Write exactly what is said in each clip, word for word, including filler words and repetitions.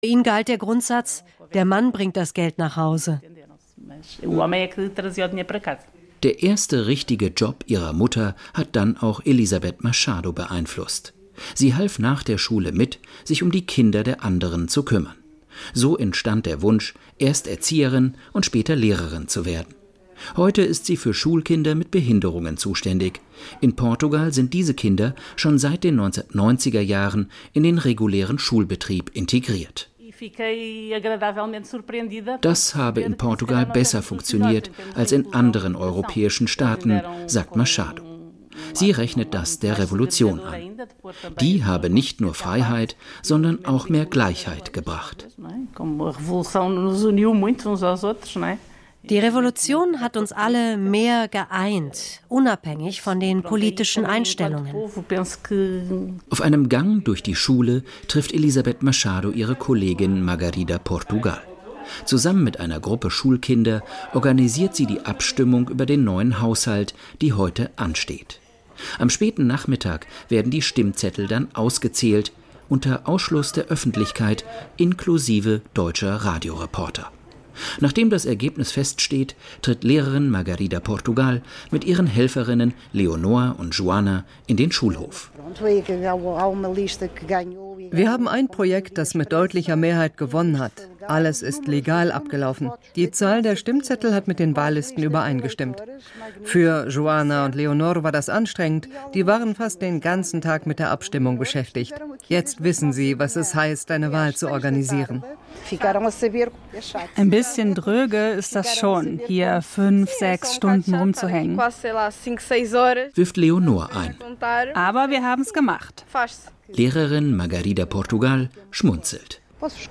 Ihnen galt der Grundsatz, der Mann bringt das Geld nach Hause. Der erste richtige Job ihrer Mutter hat dann auch Elisabeth Machado beeinflusst. Sie half nach der Schule mit, sich um die Kinder der anderen zu kümmern. So entstand der Wunsch, erst Erzieherin und später Lehrerin zu werden. Heute ist sie für Schulkinder mit Behinderungen zuständig. In Portugal sind diese Kinder schon seit den neunzehnhundertneunziger Jahren in den regulären Schulbetrieb integriert. Das habe in Portugal besser funktioniert als in anderen europäischen Staaten, sagt Machado. Sie rechnet das der Revolution an. Die habe nicht nur Freiheit, sondern auch mehr Gleichheit gebracht. Die Revolution hat uns alle mehr geeint, unabhängig von den politischen Einstellungen. Auf einem Gang durch die Schule trifft Elisabeth Machado ihre Kollegin Margarida Portugal. Zusammen mit einer Gruppe Schulkinder organisiert sie die Abstimmung über den neuen Haushalt, die heute ansteht. Am späten Nachmittag werden die Stimmzettel dann ausgezählt, unter Ausschluss der Öffentlichkeit inklusive deutscher Radioreporter. Nachdem das Ergebnis feststeht, tritt Lehrerin Margarida Portugal mit ihren Helferinnen Leonor und Joana in den Schulhof. Wir haben ein Projekt, das mit deutlicher Mehrheit gewonnen hat. Alles ist legal abgelaufen. Die Zahl der Stimmzettel hat mit den Wahllisten übereingestimmt. Für Joana und Leonor war das anstrengend. Die waren fast den ganzen Tag mit der Abstimmung beschäftigt. Jetzt wissen sie, was es heißt, eine Wahl zu organisieren. Ein bisschen dröge ist das schon, hier fünf, sechs Stunden rumzuhängen. Wirft Leonor ein. Aber wir haben es gemacht. Lehrerin Margarida Portugal schmunzelt.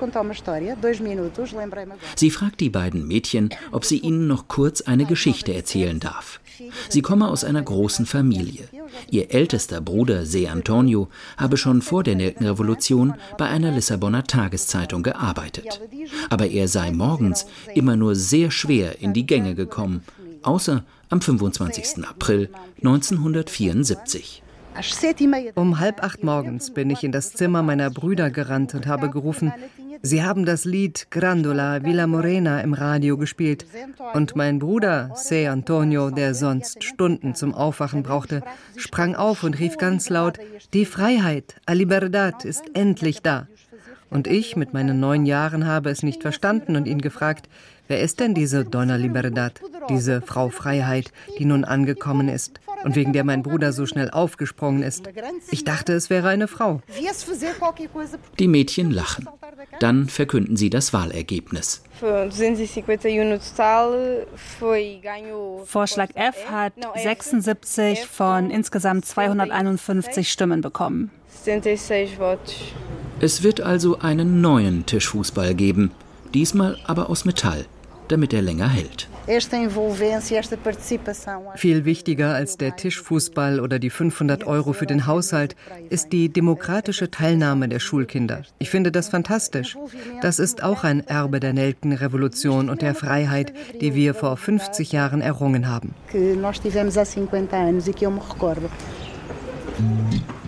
Sie fragt die beiden Mädchen, ob sie ihnen noch kurz eine Geschichte erzählen darf. Sie komme aus einer großen Familie. Ihr ältester Bruder, Zé Antonio, habe schon vor der Nelkenrevolution bei einer Lissabonner Tageszeitung gearbeitet. Aber er sei morgens immer nur sehr schwer in die Gänge gekommen, außer am fünfundzwanzigsten April neunzehnhundertvierundsiebzig. Um halb acht morgens bin ich in das Zimmer meiner Brüder gerannt und habe gerufen, sie haben das Lied Grândola Vila Morena im Radio gespielt. Und mein Bruder, Zé Antonio, der sonst Stunden zum Aufwachen brauchte, sprang auf und rief ganz laut, die Freiheit, a liberdad, ist endlich da. Und ich mit meinen neun Jahren habe es nicht verstanden und ihn gefragt, wer ist denn diese Dona Liberdad, diese Frau Freiheit, die nun angekommen ist und wegen der mein Bruder so schnell aufgesprungen ist? Ich dachte, es wäre eine Frau. Die Mädchen lachen. Dann verkünden sie das Wahlergebnis. Vorschlag F hat sechsundsiebzig von insgesamt zweihunderteinundfünfzig Stimmen bekommen. Es wird also einen neuen Tischfußball geben, diesmal aber aus Metall, damit er länger hält. Viel wichtiger als der Tischfußball oder die fünfhundert Euro für den Haushalt ist die demokratische Teilnahme der Schulkinder. Ich finde das fantastisch. Das ist auch ein Erbe der Nelkenrevolution und der Freiheit, die wir vor fünfzig Jahren errungen haben.